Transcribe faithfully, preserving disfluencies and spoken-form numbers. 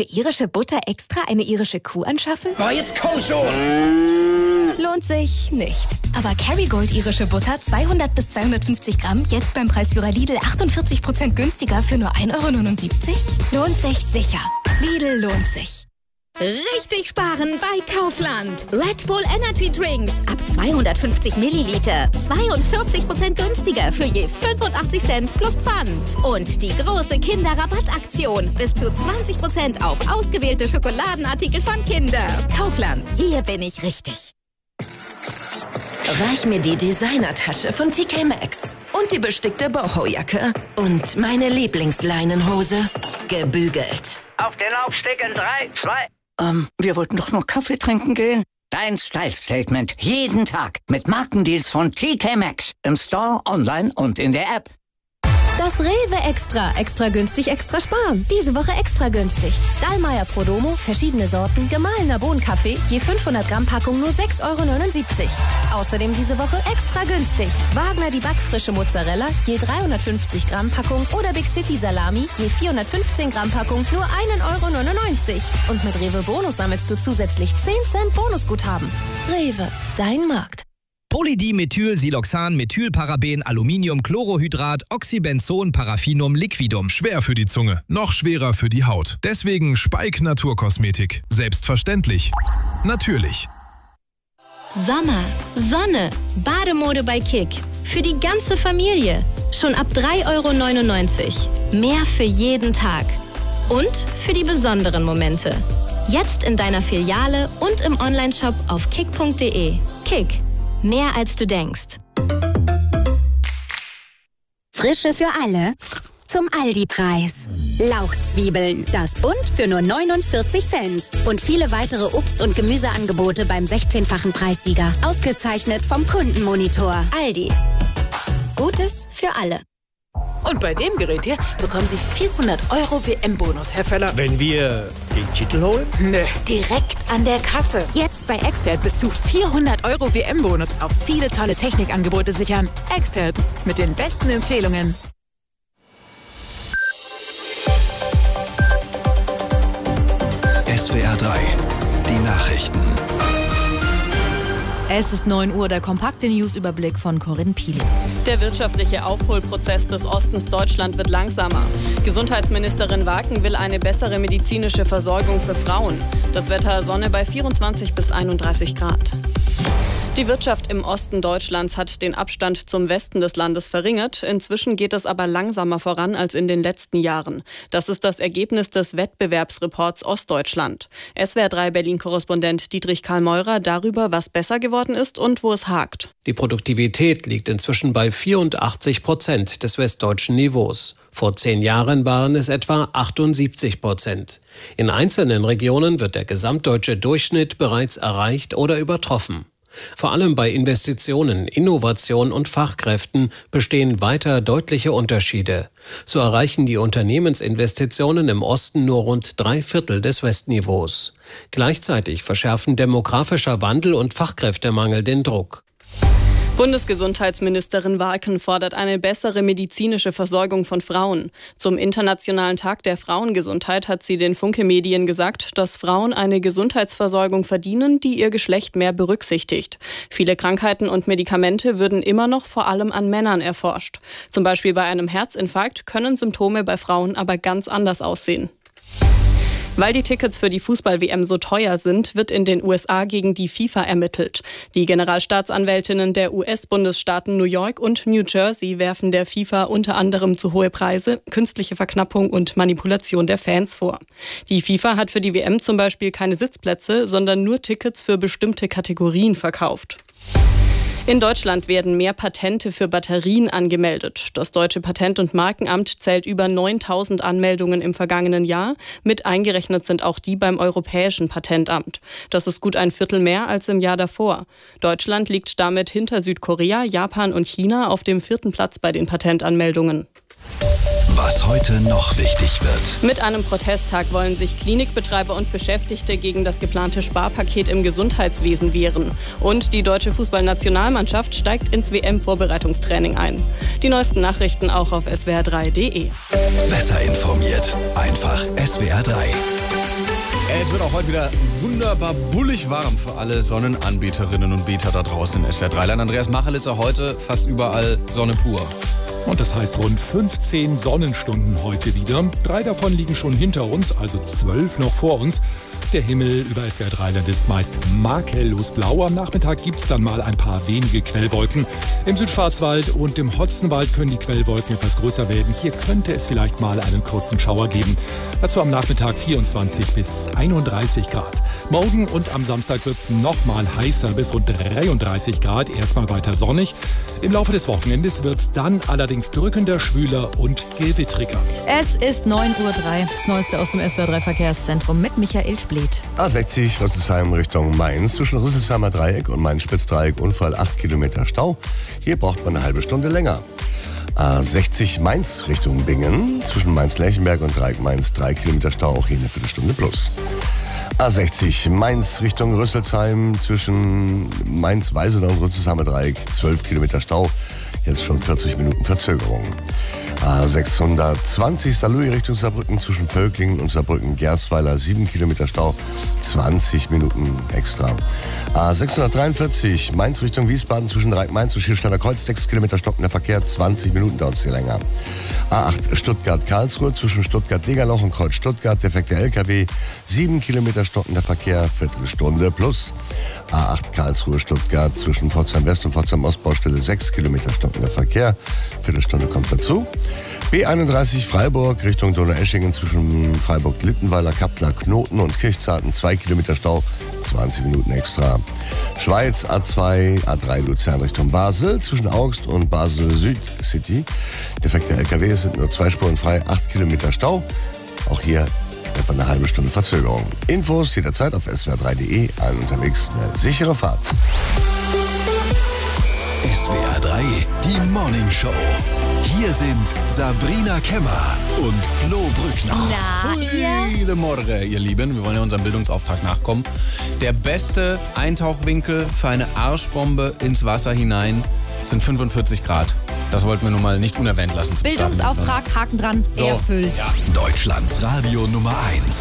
Für irische Butter extra eine irische Kuh anschaffen? Boah, jetzt komm schon! Lohnt sich nicht. Aber Kerrygold irische Butter zweihundert bis zweihundertfünfzig Gramm jetzt beim Preisführer Lidl achtundvierzig Prozent günstiger für nur ein Euro neunundsiebzig? Lohnt sich sicher. Lidl lohnt sich. Richtig sparen bei Kaufland. Red Bull Energy Drinks ab zweihundertfünfzig Milliliter. zweiundvierzig Prozent günstiger für je fünfundachtzig Cent plus Pfand. Und die große Kinderrabattaktion. Bis zu zwanzig Prozent auf ausgewählte Schokoladenartikel von Kinder. Kaufland. Hier bin ich richtig. Reich mir die Designertasche von T K Maxx. Und die bestickte Boho-Jacke. Und meine Lieblingsleinenhose. Gebügelt. Auf den Laufsteg in drei, zwei... Ähm, wir wollten doch noch Kaffee trinken gehen. Dein Style-Statement. Jeden Tag. Mit Markendeals von T K Maxx. Im Store, online und in der App. Das Rewe Extra. Extra günstig, extra sparen. Diese Woche extra günstig. Dallmayr Prodomo, verschiedene Sorten, gemahlener Bohnenkaffee, je fünfhundert Gramm Packung nur sechs Euro neunundsiebzig. Außerdem diese Woche extra günstig. Wagner die backfrische Mozzarella, je dreihundertfünfzig Gramm Packung oder Big City Salami, je vierhundertfünfzehn Gramm Packung nur ein Euro neunundneunzig. Und mit Rewe Bonus sammelst du zusätzlich zehn Cent Bonusguthaben. Rewe, dein Markt. Polydimethylsiloxan, Methylparaben, Aluminium, Chlorohydrat, Oxybenzon, Paraffinum, Liquidum. Schwer für die Zunge, noch schwerer für die Haut. Deswegen Speik Naturkosmetik. Selbstverständlich. Natürlich. Sommer, Sonne, Bademode bei Kick. Für die ganze Familie. Schon ab drei Euro neunundneunzig. Mehr für jeden Tag. Und für die besonderen Momente. Jetzt in deiner Filiale und im Onlineshop auf kick punkt de. Kick. Mehr als du denkst. Frische für alle zum Aldi-Preis. Lauchzwiebeln, das Bund für nur neunundvierzig Cent. Und viele weitere Obst- und Gemüseangebote beim sechzehnfachen Preissieger. Ausgezeichnet vom Kundenmonitor. Aldi. Gutes für alle. Und bei dem Gerät hier bekommen Sie vierhundert Euro W M-Bonus, Herr Völler. Wenn wir den Titel holen? Nö, direkt an der Kasse. Jetzt bei Expert bis zu vierhundert Euro W M-Bonus auf viele tolle Technikangebote sichern. Expert mit den besten Empfehlungen. S W R drei, die Nachrichten. Es ist neun Uhr, der kompakte News-Überblick von Corinne Pieling. Der wirtschaftliche Aufholprozess des Ostens Deutschland wird langsamer. Gesundheitsministerin Waken will eine bessere medizinische Versorgung für Frauen. Das Wetter Sonne bei vierundzwanzig bis einunddreißig Grad. Die Wirtschaft im Osten Deutschlands hat den Abstand zum Westen des Landes verringert. Inzwischen geht es aber langsamer voran als in den letzten Jahren. Das ist das Ergebnis des Wettbewerbsreports Ostdeutschland. S W R drei Berlin-Korrespondent Dietrich Karl Meurer darüber, was besser geworden ist und wo es hakt. Die Produktivität liegt inzwischen bei vierundachtzig Prozent des westdeutschen Niveaus. Vor zehn Jahren waren es etwa achtundsiebzig Prozent. In einzelnen Regionen wird der gesamtdeutsche Durchschnitt bereits erreicht oder übertroffen. Vor allem bei Investitionen, Innovation und Fachkräften bestehen weiter deutliche Unterschiede. So erreichen die Unternehmensinvestitionen im Osten nur rund drei Viertel des Westniveaus. Gleichzeitig verschärfen demografischer Wandel und Fachkräftemangel den Druck. Bundesgesundheitsministerin Waken fordert eine bessere medizinische Versorgung von Frauen. Zum Internationalen Tag der Frauengesundheit hat sie den Funke Medien gesagt, dass Frauen eine Gesundheitsversorgung verdienen, die ihr Geschlecht mehr berücksichtigt. Viele Krankheiten und Medikamente würden immer noch vor allem an Männern erforscht. Zum Beispiel bei einem Herzinfarkt können Symptome bei Frauen aber ganz anders aussehen. Weil die Tickets für die Fußball-W M so teuer sind, wird in den U S A gegen die FIFA ermittelt. Die Generalstaatsanwältinnen der U S-Bundesstaaten New York und New Jersey werfen der FIFA unter anderem zu hohe Preise, künstliche Verknappung und Manipulation der Fans vor. Die FIFA hat für die W M zum Beispiel keine Sitzplätze, sondern nur Tickets für bestimmte Kategorien verkauft. In Deutschland werden mehr Patente für Batterien angemeldet. Das Deutsche Patent- und Markenamt zählt über neuntausend Anmeldungen im vergangenen Jahr. Mit eingerechnet sind auch die beim Europäischen Patentamt. Das ist gut ein Viertel mehr als im Jahr davor. Deutschland liegt damit hinter Südkorea, Japan und China auf dem vierten Platz bei den Patentanmeldungen. Was heute noch wichtig wird. Mit einem Protesttag wollen sich Klinikbetreiber und Beschäftigte gegen das geplante Sparpaket im Gesundheitswesen wehren. Und die deutsche Fußballnationalmannschaft steigt ins W M-Vorbereitungstraining ein. Die neuesten Nachrichten auch auf S W R drei punkt de. Besser informiert. Einfach S W R drei. Es wird auch heute wieder wunderbar bullig warm für alle Sonnenanbeterinnen und Beter da draußen in S W R drei Land. Andreas Machelitzer, heute fast überall Sonne pur. Und das heißt rund fünfzehn Sonnenstunden heute wieder. Drei davon liegen schon hinter uns, also zwölf noch vor uns. Der Himmel über S W R drei Land ist meist makellos blau. Am Nachmittag gibt es dann mal ein paar wenige Quellwolken. Im Südschwarzwald und im Hotzenwald können die Quellwolken etwas größer werden. Hier könnte es vielleicht mal einen kurzen Schauer geben. Dazu am Nachmittag vierundzwanzig bis einunddreißig Grad. Morgen und am Samstag wird es noch mal heißer bis rund dreiunddreißig Grad. Erstmal weiter sonnig. Im Laufe des Wochenendes wird es dann allerdings drückender, schwüler und gewittriger. Es ist neun Uhr drei. Das Neueste aus dem S W R drei Verkehrszentrum mit Michael Splet. A sechzig Rüsselsheim Richtung Mainz. Zwischen Rüsselsheimer Dreieck und Mainz-Spitzdreieck Unfall acht Kilometer Stau. Hier braucht man eine halbe Stunde länger. A sechzig Mainz Richtung Bingen. Zwischen Mainz-Lerchenberg und Dreieck Mainz drei Kilometer Stau. Auch hier eine Viertelstunde plus. A sechzig Mainz Richtung Rüsselsheim. Zwischen Mainz-Weisenau und Rüsselsheimer Dreieck zwölf Kilometer Stau. Jetzt schon vierzig Minuten Verzögerung. A sechshundertzwanzig Saarlouis Richtung Saarbrücken zwischen Völklingen und Saarbrücken-Gerstweiler sieben Kilometer Stau, zwanzig Minuten extra. A sechshundertdreiundvierzig Mainz Richtung Wiesbaden zwischen Dreieck-Mainz und Schiersteiner Kreuz sechs Kilometer stockender Verkehr, zwanzig Minuten dauert es hier länger. A acht Stuttgart-Karlsruhe zwischen Stuttgart-Degerloch und Kreuz-Stuttgart defekter L K W, sieben Kilometer stockender Verkehr, Viertelstunde plus. A acht Karlsruhe-Stuttgart zwischen Pforzheim-West und Pforzheim-Ostbaustelle sechs Kilometer stockender Verkehr, Viertelstunde kommt dazu. B einunddreißig Freiburg Richtung Donaueschingen zwischen Freiburg-Littenweiler, Kappler, Knoten und Kirchzarten zwei Kilometer Stau, zwanzig Minuten extra. Schweiz A zwei, A drei Luzern Richtung Basel zwischen Augst und Basel Süd City. Defekte L K W sind nur zwei Spuren frei, acht Kilometer Stau. Auch hier etwa eine halbe Stunde Verzögerung. Infos jederzeit auf S W R drei punkt de. Allen unterwegs eine sichere Fahrt. S W R drei, die Morning Show. Hier sind Sabrina Kemmer und Flo Brückner. Na, Guten Morgen, ihr Lieben. Wir wollen ja unserem Bildungsauftrag nachkommen. Der beste Eintauchwinkel für eine Arschbombe ins Wasser hinein sind fünfundvierzig Grad. Das wollten wir nun mal nicht unerwähnt lassen. Bildungsauftrag, Haken dran, so, erfüllt. Ja. Deutschlands Radio Nummer eins.